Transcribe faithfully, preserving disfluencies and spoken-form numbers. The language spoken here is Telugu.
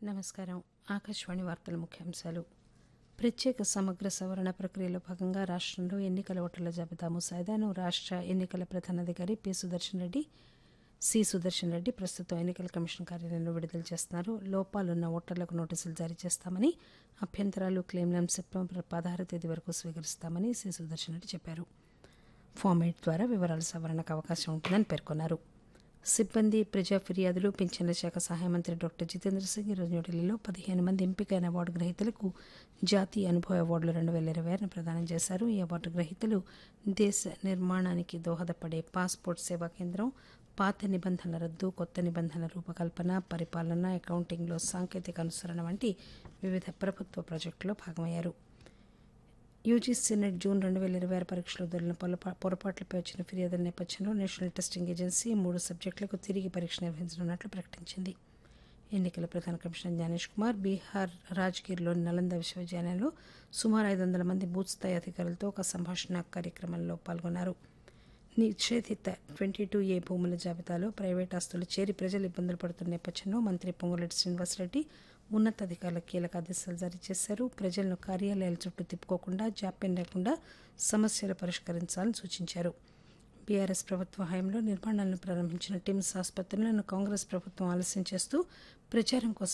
నమస్కారం. ఆకాశవాణి వార్తల ముఖ్యాంశాలు. ప్రత్యేక సమగ్ర సవరణ ప్రక్రియలో భాగంగా రాష్టంలో ఎన్నికల ఓటర్ల జాబితా ముసాయిదాను రాష్ట ఎన్నికల ప్రధానాధికారి పి సుదర్శన్ రెడ్డి సి సుదర్శన్ రెడ్డి ప్రస్తుతం ఎన్నికల కమిషన్ కార్యాలయంలో విడుదల చేస్తున్నారు. లోపాలున్న ఓటర్లకు నోటీసులు జారీ చేస్తామని, అభ్యంతరాలు, క్లెయిమ్లను సెప్టెంబర్ పదహారు తేదీ వరకు స్వీకరిస్తామని సి సుదర్శన్ రెడ్డి చెప్పారు. ఫామ్ ఎయిట్ ద్వారా వివరాల సవరణకు అవకాశం ఉంటుందని పేర్కొన్నారు. సిబ్బంది, ప్రజా ఫిర్యాదులు, పింఛన్ల శాఖ సహాయ మంత్రి డాక్టర్ జితేంద్ర సింగ్ ఈరోజు న్యూఢిల్లీలో పదిహేను మంది ఎంపికైన అవార్డు గ్రహీతలకు జాతీయ అనుభవ అవార్డులు రెండు వేల ఇరవై ఆరును ప్రదానం చేశారు. ఈ అవార్డు గ్రహీతలు దేశ నిర్మాణానికి దోహదపడే పాస్పోర్ట్ సేవా కేంద్రం, పాత నిబంధనల రద్దు, కొత్త నిబంధనల రూపకల్పన, పరిపాలన, అకౌంటింగ్లో సాంకేతిక అనుసరణ వంటి వివిధ ప్రభుత్వ ప్రాజెక్టుల్లో భాగమయ్యారు. యూజీసీ నెట్ జూన్ రెండు వేల ఇరవై ఆరు పరీక్షలో దొరికిన పొరపా పొరపాట్లపై వచ్చిన ఫిర్యాదుల నేపథ్యంలో నేషనల్ టెస్టింగ్ ఏజెన్సీ మూడు సబ్జెక్టులకు తిరిగి పరీక్ష నిర్వహించనున్నట్లు ప్రకటించింది. ఎన్నికల ప్రధాన కమిషనర్ జ్ఞానేష్ కుమార్ బీహార్ రాజ్గిర్లోని నలంద విశ్వవిద్యాలయంలో సుమారు ఐదు వందల మంది బూత్ స్థాయి అధికారులతో ఒక సంభాషణ కార్యక్రమంలో పాల్గొన్నారు. నిషేధిత ట్వంటీ టూ ఏ భూముల జాబితాలో ప్రైవేట్ ఆస్తులు చేరి ప్రజలు ఇబ్బందులు పడుతున్న నేపథ్యంలో మంత్రి పొంగులేటి శ్రీనివాసరెడ్డి ఉన్నతాధికారులకు కీలక ఆదేశాలు జారీ చేశారు. ప్రజలను కార్యాలయాల చుట్టూ తిప్పుకోకుండా, జాప్యం లేకుండా సమస్యలు పరిష్కరించాలని సూచించారు. బీఆర్ఎస్ ప్రభుత్వ హయాంలో నిర్మాణాలను ప్రారంభించిన టిమ్స్ ఆసుపత్రులను కాంగ్రెస్ ప్రభుత్వం ఆలస్యం చేస్తూ ప్రచారం కోసం